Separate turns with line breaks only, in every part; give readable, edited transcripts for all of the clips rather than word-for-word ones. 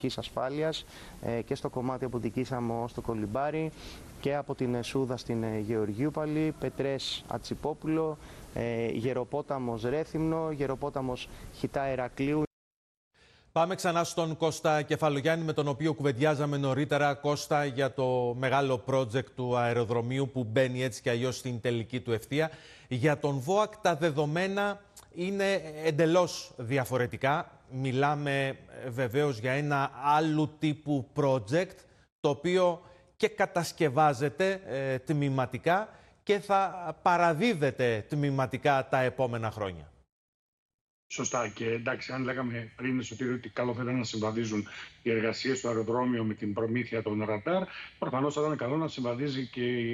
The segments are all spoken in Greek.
ασφάλειας και στο κομμάτι από την Κίσαμο στο Κολυμπάρι και από την Σούδα στην Γεωργιούπαλη, Πετρές Ατσιπόπουλο, Γεροπόταμος Ρέθυμνο, Γεροπόταμος Χιτά Ηρακλείου.
Πάμε ξανά στον Κώστα Κεφαλογιάννη, με τον οποίο κουβεντιάζαμε νωρίτερα. Κώστα, για το μεγάλο project του αεροδρομίου που μπαίνει έτσι και αλλιώς στην τελική του ευθεία. Για τον ΒΟΑΚ τα δεδομένα είναι εντελώς διαφορετικά. Μιλάμε βεβαίως για ένα άλλου τύπου project, το οποίο και κατασκευάζεται τμηματικά και θα παραδίδεται τμηματικά τα επόμενα χρόνια.
Σωστά. Και εντάξει, αν λέγαμε πριν, Σωτήρη, ότι καλό θα ήταν να συμβαδίζουν οι εργασίες στο αεροδρόμιο με την προμήθεια των ραντάρ, προφανώς θα ήταν καλό να συμβαδίζουν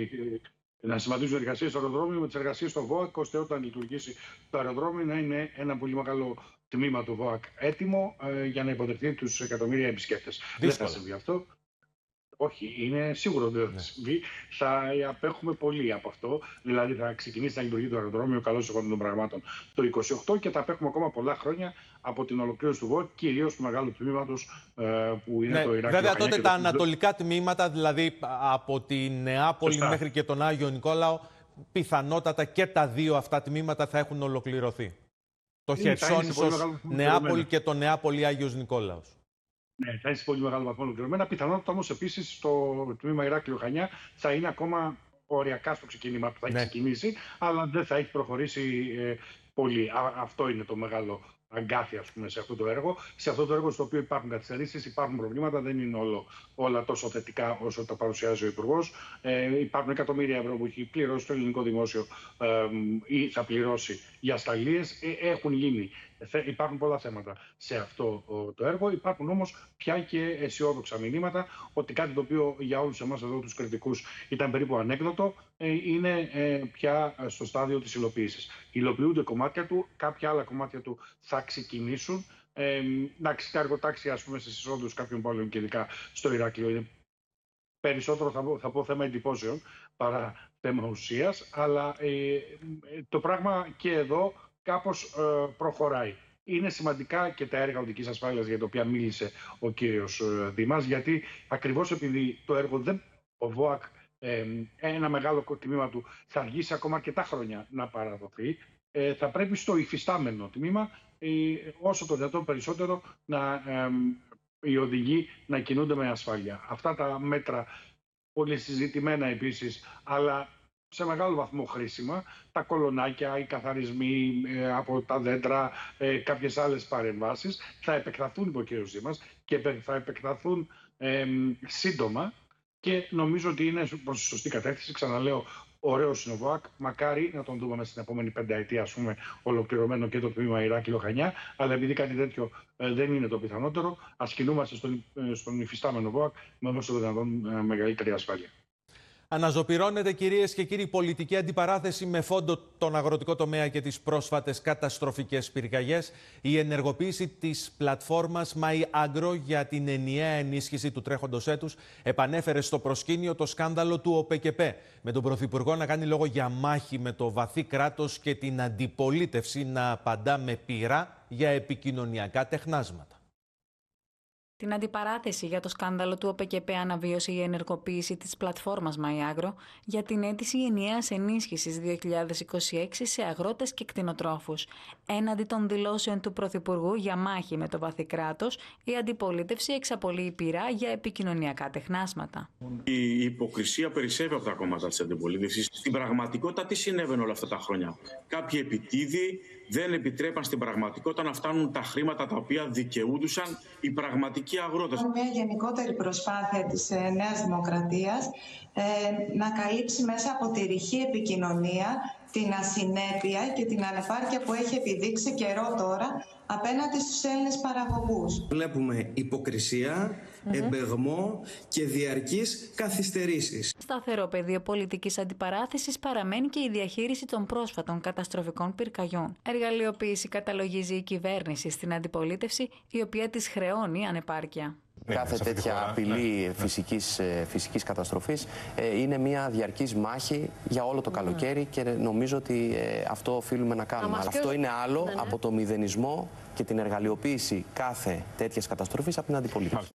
οι εργασίες στο αεροδρόμιο με τις εργασίες στο ΒΟΑΚ, ώστε όταν λειτουργήσει το αεροδρόμιο να είναι ένα πολύ μεγάλο τμήμα του ΒΟΑΚ έτοιμο για να υποδεχθεί τους εκατομμύρια επισκέπτες. Δεν θα συμβεί αυτό. Όχι, είναι σίγουρο ότι δεν θα συμβεί. Θα απέχουμε πολύ από αυτό. Δηλαδή, θα ξεκινήσει να λειτουργεί το αεροδρόμιο καλώς εγώ των πραγμάτων το 2028 και θα απέχουμε ακόμα πολλά χρόνια από την ολοκλήρωση του ΒΟΑΚ, κυρίως του μεγάλου τμήματος που είναι το Ηράκλειο.
Βέβαια, τότε τα ανατολικά τμήματα, δηλαδή από τη Νεάπολη μέχρι και τον Άγιο Νικόλαο, πιθανότατα και τα δύο αυτά τμήματα θα έχουν ολοκληρωθεί. Το Χερσόνησος Νεάπολη και το Νεάπολη Άγιος Νικόλαος.
Ναι, θα είναι σε πολύ μεγάλο βαθμό ολοκληρωμένα. Πιθανότατα όμως επίσης το τμήμα Ηράκλειο-Χανιά θα είναι ακόμα οριακά στο ξεκίνημα που θα έχει ξεκινήσει, αλλά δεν θα έχει προχωρήσει πολύ. Αυτό είναι το μεγάλο αγκάθι, ας πούμε, σε αυτό το έργο. Σε αυτό το έργο στο οποίο υπάρχουν καθυστερήσεις, υπάρχουν προβλήματα, δεν είναι όλα τόσο θετικά όσο τα παρουσιάζει ο Υπουργός. Υπάρχουν εκατομμύρια ευρώ που έχει πληρώσει το ελληνικό δημόσιο ή θα πληρώσει για σταλίες. Έχουν γίνει. Υπάρχουν πολλά θέματα σε αυτό το έργο. Υπάρχουν όμως πια και αισιόδοξα μηνύματα ότι κάτι το οποίο για όλους εμάς εδώ τους κριτικούς ήταν περίπου ανέκδοτο, είναι πια στο στάδιο της υλοποίησης. Υλοποιούνται κομμάτια του, κάποια άλλα κομμάτια του θα ξεκινήσουν. Εντάξει, τα εργοτάξια, ας πούμε, στις εισόδους κάποιων πόλεων και ειδικά στο Ηράκλειο είναι περισσότερο, θα πω, θέμα εντυπώσεων παρά θέμα ουσίας, αλλά το πράγμα και εδώ κάπως προχωράει. Είναι σημαντικά και τα έργα οδικής ασφάλειας για τα οποία μίλησε ο κύριος Δήμας, γιατί ακριβώς επειδή το έργο ο ΒΟΑΚ, ένα μεγάλο τμήμα του θα αργήσει ακόμα αρκετά χρόνια να παραδοθεί, θα πρέπει στο υφιστάμενο τμήμα όσο το δυνατόν περισσότερο οι οδηγοί να κινούνται με ασφάλεια. Αυτά τα μέτρα, πολύ συζητημένα επίσης, αλλά σε μεγάλο βαθμό χρήσιμα, τα κολονάκια, οι καθαρισμοί από τα δέντρα, κάποιες άλλες παρεμβάσεις, θα επεκταθούν, είπε ο κ. Δήμας, και θα επεκταθούν σύντομα και νομίζω ότι είναι προς τη σωστή κατεύθυνση. Ξαναλέω, ωραίος είναι ο ΒΟΑΚ. Μακάρι να τον δούμε μέσα στην επόμενη πενταετία, ας πούμε, ολοκληρωμένο και το τμήμα Ηράκλειο-Χανιά. Αλλά επειδή κάτι τέτοιο δεν είναι το πιθανότερο, ας κινούμαστε στον υφιστάμενο ΒΟΑΚ με όσο το δυνατόν μεγαλύτερη ασφάλεια.
Αναζωπυρώνεται, κυρίες και κύριοι, πολιτική αντιπαράθεση με φόντο τον αγροτικό τομέα και τις πρόσφατες καταστροφικές πυρκαγιές. Η ενεργοποίηση της πλατφόρμας MyAgro για την ενιαία ενίσχυση του τρέχοντος έτους επανέφερε στο προσκήνιο το σκάνδαλο του ΟΠΕΚΕΠΕ, με τον Πρωθυπουργό να κάνει λόγο για μάχη με το βαθύ κράτος και την αντιπολίτευση να απαντά με πειρά για επικοινωνιακά τεχνάσματα.
Την αντιπαράθεση για το σκάνδαλο του ΟΠΕΚΕΠΕ αναβίωσε η ενεργοποίηση της πλατφόρμας MyAgro για την αίτηση ενιαίας ενίσχυσης 2026 σε αγρότες και κτηνοτρόφους. Έναντι των δηλώσεων του Πρωθυπουργού για μάχη με το βαθύ κράτος, η αντιπολίτευση εξαπολύει πειρά για επικοινωνιακά τεχνάσματα.
Η υποκρισία περισσεύει από τα κόμματα της αντιπολίτευσης. Στην πραγματικότητα, τι συνέβαινε όλα αυτά τα χρόνια? Κάποιοι επιτίδιοι δεν επιτρέπαν στην πραγματικότητα να φτάνουν τα χρήματα τα οποία δικαιούντουσαν οι πραγματικοί αγρότες.
Μια γενικότερη προσπάθεια της Νέας Δημοκρατίας να καλύψει μέσα από τη ρηχή επικοινωνία την ασυνέπεια και την ανεπάρκεια που έχει επιδείξει καιρό τώρα απέναντι στους Έλληνες παραγωγούς.
Βλέπουμε υποκρισία, εμπεγμό και διαρκείς καθυστερήσεις.
Σταθερό πεδίο πολιτικής αντιπαράθεσης παραμένει και η διαχείριση των πρόσφατων καταστροφικών πυρκαγιών. Εργαλειοποίηση καταλογίζει η κυβέρνηση στην αντιπολίτευση, η οποία της χρεώνει ανεπάρκεια.
Κάθε τέτοια απειλή φυσικής καταστροφής είναι μια διαρκής μάχη για όλο το καλοκαίρι και νομίζω ότι αυτό οφείλουμε να κάνουμε. Αλλά αυτό είναι άλλο από το μηδενισμό και την εργαλειοποίηση κάθε τέτοιας καταστροφής από την αντιπολίτευση.